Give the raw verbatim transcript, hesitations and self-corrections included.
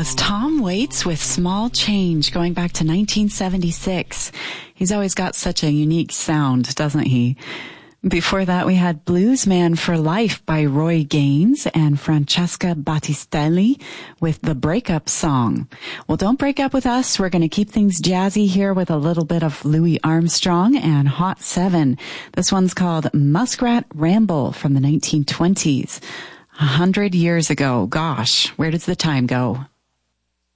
was Tom Waits with Small Change, going back to nineteen seventy-six. He's always got such a unique sound, doesn't he? Before that, we had Blues Man for Life by Roy Gaines and Francesca Battistelli with The Breakup Song. Well, don't break up with us. We're going to keep things jazzy here with a little bit of Louis Armstrong and Hot Seven. This one's called Muskrat Ramble from the nineteen twenties. A hundred years ago. Gosh, where does the time go?